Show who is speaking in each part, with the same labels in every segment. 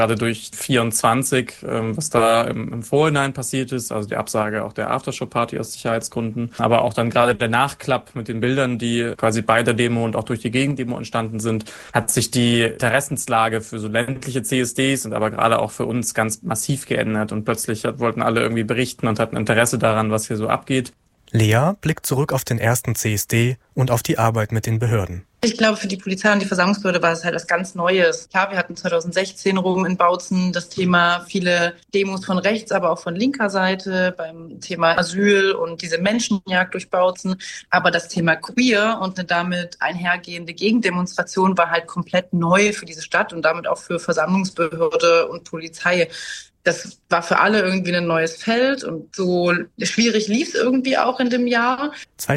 Speaker 1: Gerade durch 24, was da im Vorhinein passiert ist, also die Absage auch der Aftershow-Party aus Sicherheitsgründen, aber auch dann gerade der Nachklapp mit den Bildern, die quasi bei der Demo und auch durch die Gegendemo entstanden sind, hat sich die Interessenslage für so ländliche CSDs und aber gerade auch für uns ganz massiv geändert und plötzlich wollten alle irgendwie berichten und hatten Interesse daran, was hier so abgeht.
Speaker 2: Lea blickt zurück auf den ersten CSD und auf die Arbeit mit den Behörden.
Speaker 3: Ich glaube, für die Polizei und die Versammlungsbehörde war es halt was ganz Neues. Klar, wir hatten 2016 rum in Bautzen das Thema viele Demos von rechts, aber auch von linker Seite beim Thema Asyl und diese Menschenjagd durch Bautzen. Aber das Thema Queer und eine damit einhergehende Gegendemonstration war halt komplett neu für diese Stadt und damit auch für Versammlungsbehörde und Polizei. Das war für alle irgendwie ein neues Feld und so schwierig lief es irgendwie auch in dem Jahr.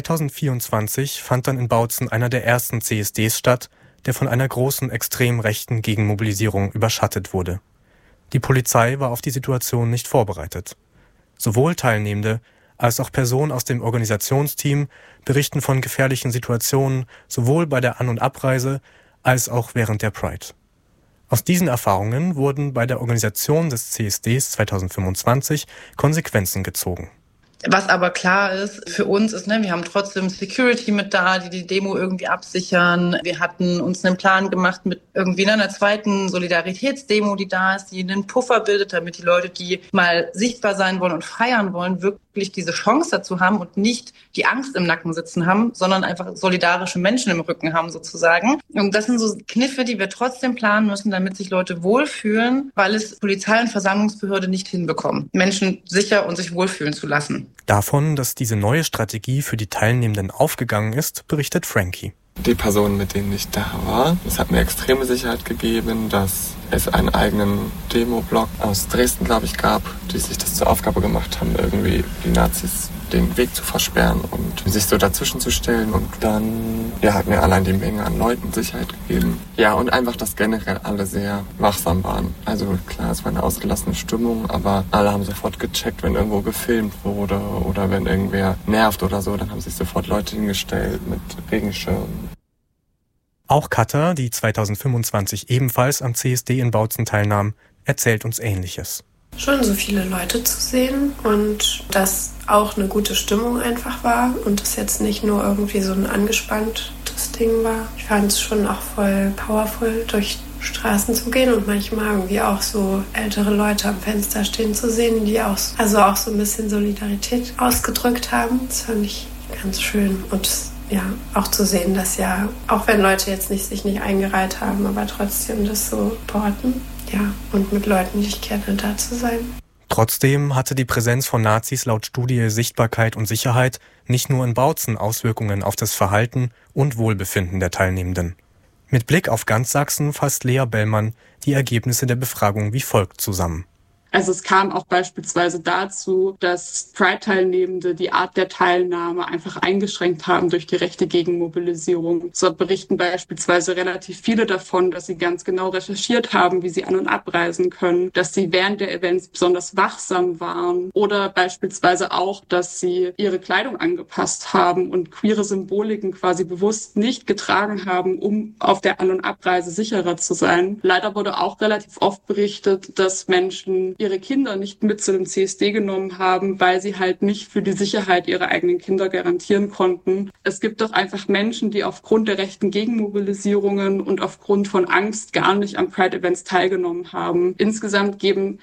Speaker 2: 2024 fand dann in Bautzen einer der ersten CSDs statt, der von einer großen extrem rechten Gegenmobilisierung überschattet wurde. Die Polizei war auf die Situation nicht vorbereitet. Sowohl Teilnehmende als auch Personen aus dem Organisationsteam berichten von gefährlichen Situationen sowohl bei der An- und Abreise als auch während der Pride. Aus diesen Erfahrungen wurden bei der Organisation des CSDs 2025 Konsequenzen gezogen.
Speaker 3: Was aber klar ist, für uns ist, wir haben trotzdem Security mit da, die die Demo irgendwie absichern. Wir hatten uns einen Plan gemacht mit irgendwie einer zweiten Solidaritätsdemo, die da ist, die einen Puffer bildet, damit die Leute, die mal sichtbar sein wollen und feiern wollen, wirklich diese Chance dazu haben und nicht die Angst im Nacken sitzen haben, sondern einfach solidarische Menschen im Rücken haben sozusagen. Und das sind so Kniffe, die wir trotzdem planen müssen, damit sich Leute wohlfühlen, weil es Polizei und Versammlungsbehörde nicht hinbekommen, Menschen sicher und sich wohlfühlen zu lassen.
Speaker 2: Davon, dass diese neue Strategie für die Teilnehmenden aufgegangen ist, berichtet Frankie.
Speaker 4: Die Personen, mit denen ich da war, es hat mir extreme Sicherheit gegeben, dass es einen eigenen Demo-Blog aus Dresden, glaube ich, gab, die sich das zur Aufgabe gemacht haben, irgendwie die Nazis den Weg zu versperren und sich so dazwischen zu stellen. Und dann hat mir allein die Menge an Leuten Sicherheit gegeben. Ja, und einfach, dass generell alle sehr wachsam waren. Also klar, es war eine ausgelassene Stimmung, aber alle haben sofort gecheckt, wenn irgendwo gefilmt wurde oder wenn irgendwer nervt oder so, dann haben sich sofort Leute hingestellt mit Regenschirmen.
Speaker 2: Auch Katha, die 2025 ebenfalls am CSD in Bautzen teilnahm, erzählt uns Ähnliches.
Speaker 5: Schon so viele Leute zu sehen und dass auch eine gute Stimmung einfach war und es jetzt nicht nur irgendwie so ein angespanntes Ding war. Ich fand es schon auch voll powerful, durch Straßen zu gehen und manchmal irgendwie auch so ältere Leute am Fenster stehen zu sehen, die auch so ein bisschen Solidarität ausgedrückt haben. Das fand ich ganz schön und auch zu sehen, dass auch wenn Leute jetzt sich nicht eingereiht haben, aber trotzdem das so supporten. Und mit Leuten, die ich kenne, da zu sein.
Speaker 2: Trotzdem hatte die Präsenz von Nazis laut Studie Sichtbarkeit und Sicherheit nicht nur in Bautzen Auswirkungen auf das Verhalten und Wohlbefinden der Teilnehmenden. Mit Blick auf ganz Sachsen fasst Lea Bellmann die Ergebnisse der Befragung wie folgt zusammen.
Speaker 6: Also es kam auch beispielsweise dazu, dass Pride-Teilnehmende die Art der Teilnahme einfach eingeschränkt haben durch die rechte Gegenmobilisierung. So berichten beispielsweise relativ viele davon, dass sie ganz genau recherchiert haben, wie sie an- und abreisen können, dass sie während der Events besonders wachsam waren oder beispielsweise auch, dass sie ihre Kleidung angepasst haben und queere Symboliken quasi bewusst nicht getragen haben, um auf der An- und Abreise sicherer zu sein. Leider wurde auch relativ oft berichtet, dass Menschen ihre Kinder nicht mit zu dem CSD genommen haben, weil sie halt nicht für die Sicherheit ihrer eigenen Kinder garantieren konnten. Es gibt doch einfach Menschen, die aufgrund der rechten Gegenmobilisierungen und aufgrund von Angst gar nicht am Pride-Events teilgenommen haben. Insgesamt geben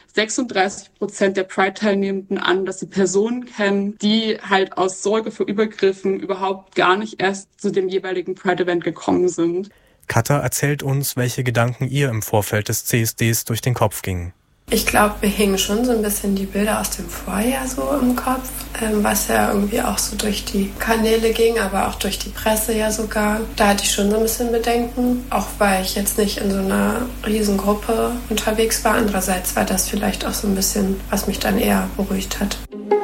Speaker 6: 36% der Pride-Teilnehmenden an, dass sie Personen kennen, die halt aus Sorge vor Übergriffen überhaupt gar nicht erst zu dem jeweiligen Pride-Event gekommen sind.
Speaker 2: Katha erzählt uns, welche Gedanken ihr im Vorfeld des CSDs durch den Kopf gingen.
Speaker 5: Ich glaube, mir hingen schon so ein bisschen die Bilder aus dem Vorjahr so im Kopf, was ja irgendwie auch so durch die Kanäle ging, aber auch durch die Presse ja sogar. Da hatte ich schon so ein bisschen Bedenken, auch weil ich jetzt nicht in so einer riesen Gruppe unterwegs war. Andererseits war das vielleicht auch so ein bisschen, was mich dann eher beruhigt hat.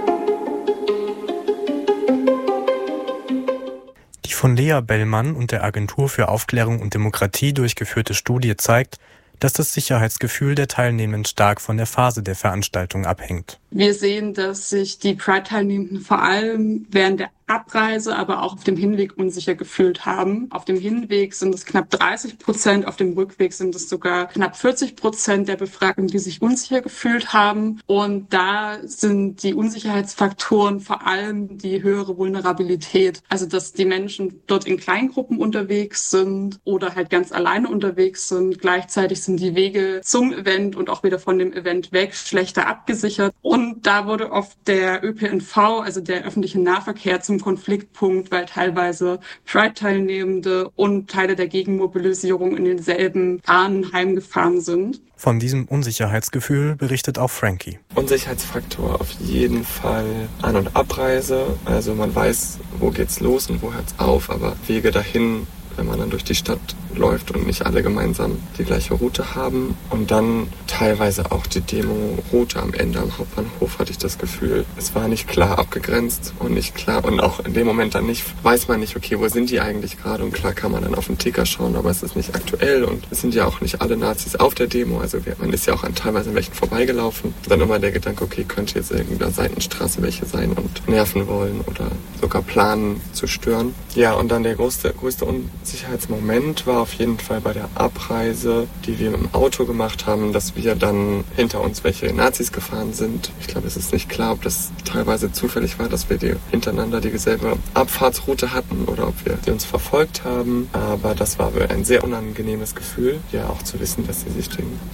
Speaker 2: Die von Lea Bellmann und der Agentur für Aufklärung und Demokratie durchgeführte Studie zeigt, dass das Sicherheitsgefühl der Teilnehmenden stark von der Phase der Veranstaltung abhängt.
Speaker 6: Wir sehen, dass sich die Pride-Teilnehmenden vor allem während der Abreise, aber auch auf dem Hinweg unsicher gefühlt haben. Auf dem Hinweg sind es knapp 30%, auf dem Rückweg sind es sogar knapp 40% der Befragten, die sich unsicher gefühlt haben. Und da sind die Unsicherheitsfaktoren vor allem die höhere Vulnerabilität. Also dass die Menschen dort in Kleingruppen unterwegs sind oder halt ganz alleine unterwegs sind. Gleichzeitig sind die Wege zum Event und auch wieder von dem Event weg schlechter abgesichert. Und da wurde oft der ÖPNV, also der öffentliche Nahverkehr, zum Konfliktpunkt, weil teilweise Pride-Teilnehmende und Teile der Gegenmobilisierung in denselben Bahnen heimgefahren sind.
Speaker 2: Von diesem Unsicherheitsgefühl berichtet auch Frankie.
Speaker 4: Unsicherheitsfaktor auf jeden Fall An- und Abreise. Also man weiß, wo geht's los und wo hört's auf, aber Wege dahin, wenn man dann durch die Stadt läuft und nicht alle gemeinsam die gleiche Route haben. Und dann teilweise auch die Demo-Route am Ende am Hauptbahnhof, hatte ich das Gefühl. Es war nicht klar abgegrenzt und nicht klar. Und auch in dem Moment dann nicht, weiß man nicht, okay, wo sind die eigentlich gerade? Und klar kann man dann auf den Ticker schauen, aber es ist nicht aktuell. Und es sind ja auch nicht alle Nazis auf der Demo. Also man ist ja auch teilweise an welchen vorbeigelaufen. Und dann immer der Gedanke, okay, könnte jetzt irgendeiner Seitenstraße welche sein und nerven wollen oder sogar planen zu stören. Ja, und dann der größte Unsicherheitsmoment war auf jeden Fall bei der Abreise, die wir mit dem Auto gemacht haben, dass wir dann hinter uns welche Nazis gefahren sind. Ich glaube, es ist nicht klar, ob das teilweise zufällig war, dass wir hintereinander dieselbe Abfahrtsroute hatten oder ob wir die uns verfolgt haben. Aber das war ein sehr unangenehmes Gefühl. Ja, auch zu wissen, dass sie sich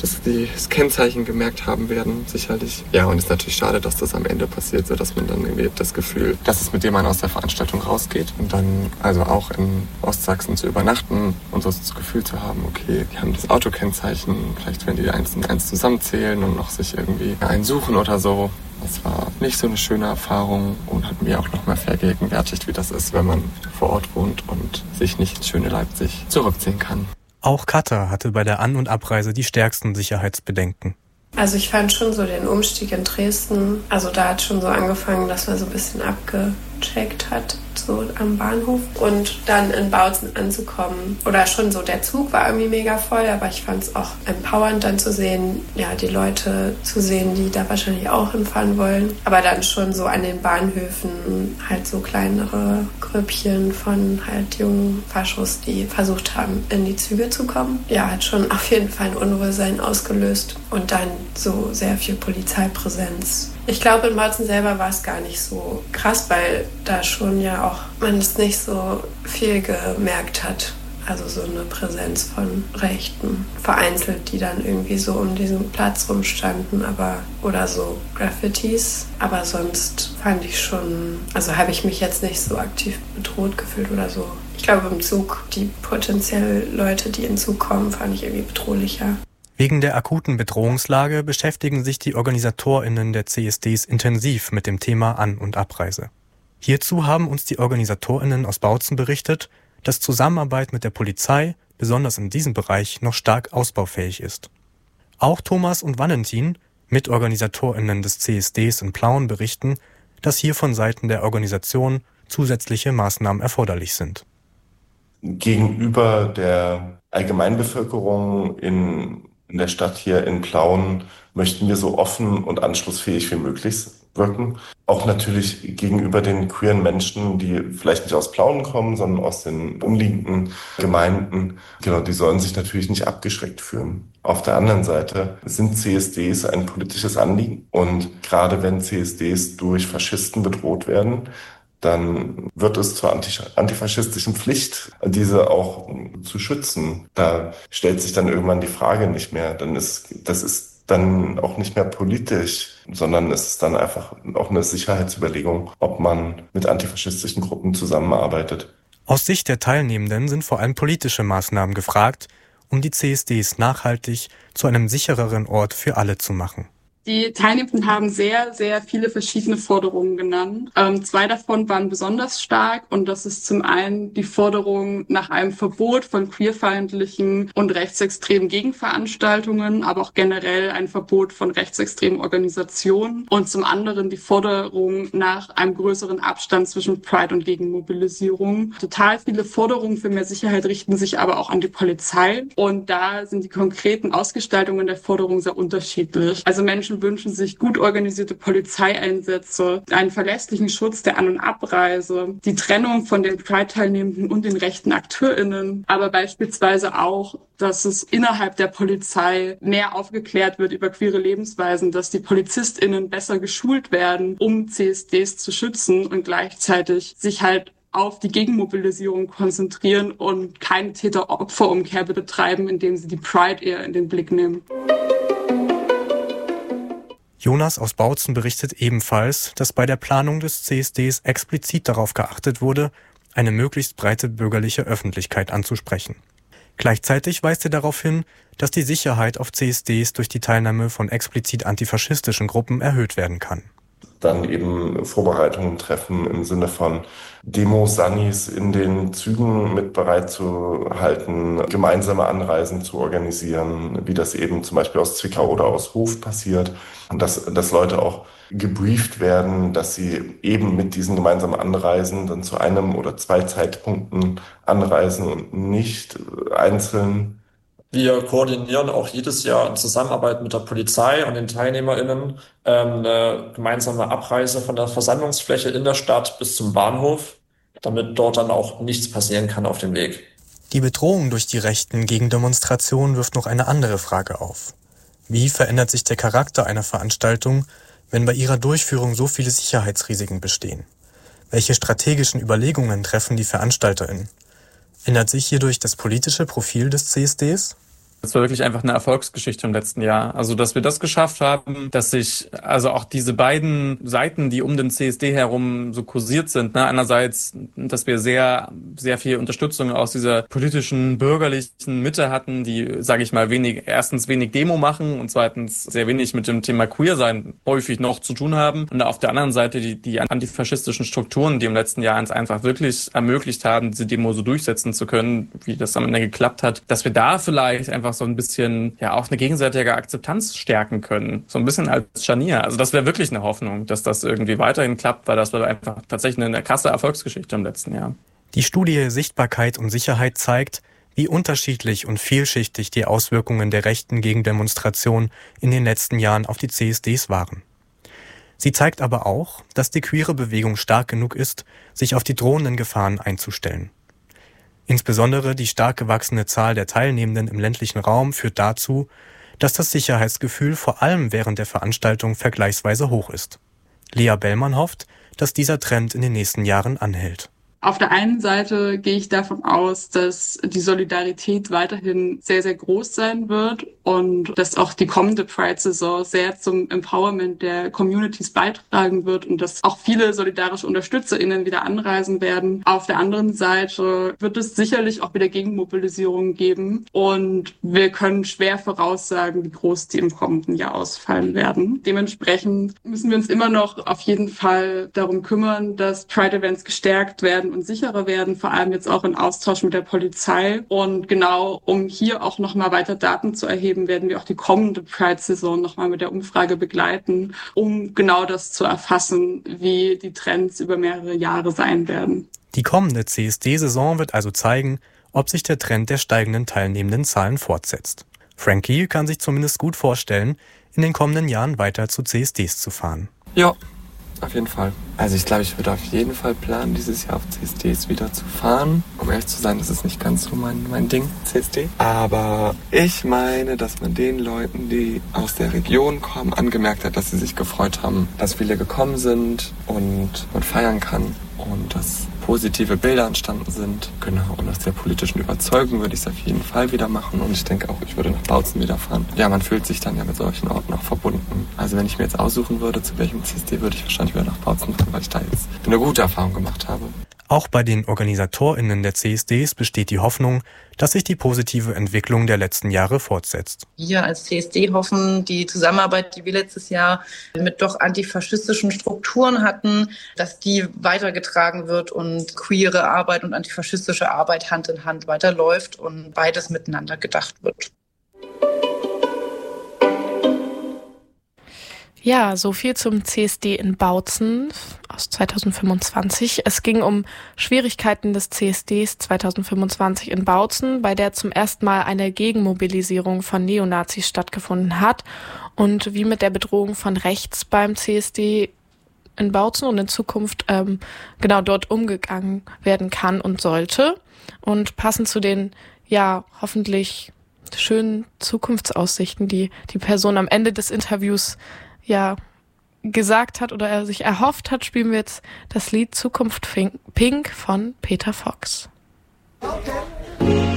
Speaker 4: das Kennzeichen gemerkt haben werden, sicherlich. Ja, und es ist natürlich schade, dass das am Ende passiert, sodass man dann irgendwie das Gefühl, dass es mit dem man aus der Veranstaltung rausgeht und dann also auch in Ostsachsen zu übernachten und so das Gefühl zu haben, okay, die haben das Autokennzeichen, vielleicht werden die eins und eins zusammenzählen und noch sich irgendwie einen suchen oder so. Das war nicht so eine schöne Erfahrung und hat mir auch noch mal vergegenwärtigt, wie das ist, wenn man vor Ort wohnt und sich nicht ins schöne Leipzig zurückziehen kann.
Speaker 2: Auch Katha hatte bei der An- und Abreise die stärksten Sicherheitsbedenken.
Speaker 5: Also ich fand schon so den Umstieg in Dresden, also da hat schon so angefangen, dass man so ein bisschen abgecheckt hat, so am Bahnhof und dann in Bautzen anzukommen. Oder schon so, der Zug war irgendwie mega voll, aber ich fand es auch empowernd dann zu sehen, ja, die Leute zu sehen, die da wahrscheinlich auch hinfahren wollen. Aber dann schon so an den Bahnhöfen halt so kleinere Grüppchen von halt jungen Faschos, die versucht haben, in die Züge zu kommen. Ja, hat schon auf jeden Fall ein Unwohlsein ausgelöst und dann so sehr viel Polizeipräsenz. Ich glaube, in Bautzen selber war es gar nicht so krass, weil da schon ja auch man es nicht so viel gemerkt hat. Also so eine Präsenz von Rechten, vereinzelt, die dann irgendwie so um diesen Platz rumstanden, oder so Graffitis. Aber sonst fand ich schon, also habe ich mich jetzt nicht so aktiv bedroht gefühlt oder so. Ich glaube, im Zug, die potenziell Leute, die in den Zug kommen, fand ich irgendwie bedrohlicher.
Speaker 2: Wegen der akuten Bedrohungslage beschäftigen sich die OrganisatorInnen der CSDs intensiv mit dem Thema An- und Abreise. Hierzu haben uns die OrganisatorInnen aus Bautzen berichtet, dass Zusammenarbeit mit der Polizei, besonders in diesem Bereich, noch stark ausbaufähig ist. Auch Thomas und Valentin, MitorganisatorInnen des CSDs in Plauen, berichten, dass hier von Seiten der Organisation zusätzliche Maßnahmen erforderlich sind.
Speaker 7: Gegenüber der Allgemeinbevölkerung in der Stadt hier in Plauen möchten wir so offen und anschlussfähig wie möglich wirken. Auch natürlich gegenüber den queeren Menschen, die vielleicht nicht aus Plauen kommen, sondern aus den umliegenden Gemeinden. Genau, die sollen sich natürlich nicht abgeschreckt fühlen. Auf der anderen Seite sind CSDs ein politisches Anliegen. Und gerade wenn CSDs durch Faschisten bedroht werden, dann wird es zur antifaschistischen Pflicht, diese auch zu schützen. Da stellt sich dann irgendwann die Frage nicht mehr. Das ist dann auch nicht mehr politisch, sondern es ist dann einfach auch eine Sicherheitsüberlegung, ob man mit antifaschistischen Gruppen zusammenarbeitet.
Speaker 2: Aus Sicht der Teilnehmenden sind vor allem politische Maßnahmen gefragt, um die CSDs nachhaltig zu einem sichereren Ort für alle zu machen.
Speaker 6: Die Teilnehmenden haben sehr, sehr viele verschiedene Forderungen genannt. 2 davon waren besonders stark und das ist zum einen die Forderung nach einem Verbot von queerfeindlichen und rechtsextremen Gegenveranstaltungen, aber auch generell ein Verbot von rechtsextremen Organisationen und zum anderen die Forderung nach einem größeren Abstand zwischen Pride und Gegenmobilisierung. Total viele Forderungen für mehr Sicherheit richten sich aber auch an die Polizei und da sind die konkreten Ausgestaltungen der Forderung sehr unterschiedlich. Also Menschen Menschen wünschen sich gut organisierte Polizeieinsätze, einen verlässlichen Schutz der An- und Abreise, die Trennung von den Pride-Teilnehmenden und den rechten AkteurInnen, aber beispielsweise auch, dass es innerhalb der Polizei mehr aufgeklärt wird über queere Lebensweisen, dass die PolizistInnen besser geschult werden, um CSDs zu schützen und gleichzeitig sich halt auf die Gegenmobilisierung konzentrieren und keine Täter-Opfer-Umkehr betreiben, indem sie die Pride eher in den Blick nehmen.
Speaker 2: Jonas aus Bautzen berichtet ebenfalls, dass bei der Planung des CSDs explizit darauf geachtet wurde, eine möglichst breite bürgerliche Öffentlichkeit anzusprechen. Gleichzeitig weist er darauf hin, dass die Sicherheit auf CSDs durch die Teilnahme von explizit antifaschistischen Gruppen erhöht werden kann.
Speaker 7: Dann eben Vorbereitungen treffen im Sinne von Demo-Sunnies in den Zügen mit bereitzuhalten, gemeinsame Anreisen zu organisieren, wie das eben zum Beispiel aus Zwickau oder aus Hof passiert. Und dass Leute auch gebrieft werden, dass sie eben mit diesen gemeinsamen Anreisen dann zu einem oder zwei Zeitpunkten anreisen und nicht einzeln.
Speaker 8: Wir koordinieren auch jedes Jahr in Zusammenarbeit mit der Polizei und den TeilnehmerInnen eine gemeinsame Abreise von der Versammlungsfläche in der Stadt bis zum Bahnhof, damit dort dann auch nichts passieren kann auf dem Weg.
Speaker 2: Die Bedrohung durch die Rechten gegen Demonstrationen wirft noch eine andere Frage auf. Wie verändert sich der Charakter einer Veranstaltung, wenn bei ihrer Durchführung so viele Sicherheitsrisiken bestehen? Welche strategischen Überlegungen treffen die VeranstalterInnen? Ändert sich hierdurch das politische Profil des CSDs?
Speaker 1: Das war wirklich einfach eine Erfolgsgeschichte im letzten Jahr. Also, dass wir das geschafft haben, dass sich also auch diese beiden Seiten, die um den CSD herum so kursiert sind, ne, einerseits, dass wir sehr, sehr viel Unterstützung aus dieser politischen, bürgerlichen Mitte hatten, die, sage ich mal, erstens wenig Demo machen und zweitens sehr wenig mit dem Thema Queer-Sein häufig noch zu tun haben. Und auf der anderen Seite die antifaschistischen Strukturen, die im letzten Jahr uns einfach wirklich ermöglicht haben, diese Demo so durchsetzen zu können, wie das am Ende geklappt hat, dass wir da vielleicht einfach so ein bisschen, ja, auch eine gegenseitige Akzeptanz stärken können. So ein bisschen als Scharnier. Also das wäre wirklich eine Hoffnung, dass das irgendwie weiterhin klappt, weil das war einfach tatsächlich eine krasse Erfolgsgeschichte im letzten Jahr.
Speaker 2: Die Studie Sichtbarkeit und Sicherheit zeigt, wie unterschiedlich und vielschichtig die Auswirkungen der Rechten gegen Demonstrationen in den letzten Jahren auf die CSDs waren. Sie zeigt aber auch, dass die queere Bewegung stark genug ist, sich auf die drohenden Gefahren einzustellen. Insbesondere die stark gewachsene Zahl der Teilnehmenden im ländlichen Raum führt dazu, dass das Sicherheitsgefühl vor allem während der Veranstaltung vergleichsweise hoch ist. Lea Bellmann hofft, dass dieser Trend in den nächsten Jahren anhält.
Speaker 6: Auf der einen Seite gehe ich davon aus, dass die Solidarität weiterhin sehr, sehr groß sein wird und dass auch die kommende Pride-Saison sehr zum Empowerment der Communities beitragen wird und dass auch viele solidarische UnterstützerInnen wieder anreisen werden. Auf der anderen Seite wird es sicherlich auch wieder Gegenmobilisierungen geben und wir können schwer voraussagen, wie groß die im kommenden Jahr ausfallen werden. Dementsprechend müssen wir uns immer noch auf jeden Fall darum kümmern, dass Pride-Events gestärkt werden und sicherer werden, vor allem jetzt auch in Austausch mit der Polizei. Und genau, um hier auch nochmal weiter Daten zu erheben, werden wir auch die kommende Pride-Saison nochmal mit der Umfrage begleiten, um genau das zu erfassen, wie die Trends über mehrere Jahre sein werden.
Speaker 2: Die kommende CSD-Saison wird also zeigen, ob sich der Trend der steigenden teilnehmenden Zahlen fortsetzt. Frankie kann sich zumindest gut vorstellen, in den kommenden Jahren weiter zu CSDs zu fahren.
Speaker 4: Ja. Auf jeden Fall. Also ich glaube, ich würde auf jeden Fall planen, dieses Jahr auf CSDs wieder zu fahren. Um ehrlich zu sein, das ist nicht ganz so mein Ding, CSD. Aber ich meine, dass man den Leuten, die aus der Region kommen, angemerkt hat, dass sie sich gefreut haben, dass viele gekommen sind und man feiern kann und dass positive Bilder entstanden sind. Genau, und aus der politischen Überzeugung würde ich es auf jeden Fall wieder machen und ich denke auch, ich würde nach Bautzen wieder fahren. Ja, man fühlt sich dann ja mit solchen Orten auch verbunden. Also wenn ich mir jetzt aussuchen würde, zu welchem CSD, würde ich wahrscheinlich wieder nach Bautzen fahren, weil ich da jetzt eine gute Erfahrung gemacht habe.
Speaker 2: Auch bei den OrganisatorInnen der CSDs besteht die Hoffnung, dass sich die positive Entwicklung der letzten Jahre fortsetzt.
Speaker 3: Wir als CSD hoffen, die Zusammenarbeit, die wir letztes Jahr mit doch antifaschistischen Strukturen hatten, dass die weitergetragen wird und queere Arbeit und antifaschistische Arbeit Hand in Hand weiterläuft und beides miteinander gedacht wird.
Speaker 9: Ja, so viel zum CSD in Bautzen. aus 2025. Es ging um Schwierigkeiten des CSDs 2025 in Bautzen, bei der zum ersten Mal eine Gegenmobilisierung von Neonazis stattgefunden hat und wie mit der Bedrohung von rechts beim CSD in Bautzen und in Zukunft genau dort umgegangen werden kann und sollte. Und passend zu den hoffentlich schönen Zukunftsaussichten, die die Person am Ende des Interviews gesagt hat oder er sich erhofft hat, spielen wir jetzt das Lied Zukunft Pink von Peter Fox.